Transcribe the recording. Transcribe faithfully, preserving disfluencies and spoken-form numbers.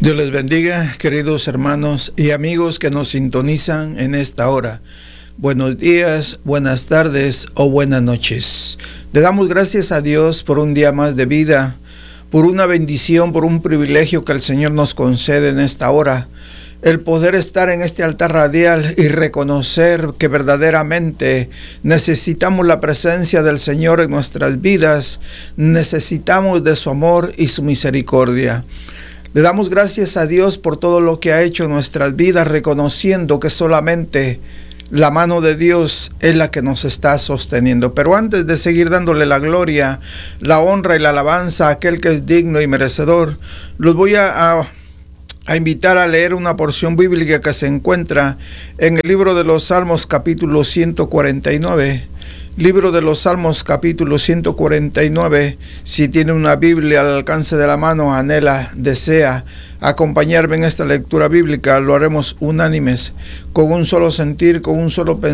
Dios les bendiga, queridos hermanos y amigos que nos sintonizan en esta hora. Buenos días, buenas tardes o buenas noches. Le damos gracias a Dios por un día más de vida, por una bendición, por un privilegio que el Señor nos concede en esta hora. El poder estar en este altar radial y reconocer que verdaderamente necesitamos la presencia del Señor en nuestras vidas, necesitamos de su amor y su misericordia. Le damos gracias a Dios por todo lo que ha hecho en nuestras vidas, reconociendo que solamente la mano de Dios es la que nos está sosteniendo. Pero antes de seguir dándole la gloria, la honra y la alabanza a aquel que es digno y merecedor, los voy a, a, a invitar a leer una porción bíblica que se encuentra en el libro de los Salmos, capítulo ciento cuarenta y nueve. Libro de los Salmos, capítulo ciento cuarenta y nueve. Si tiene una Biblia al alcance de la mano, anhela, desea acompañarme en esta lectura bíblica, lo haremos unánimes, con un solo sentir, con un solo pensamiento.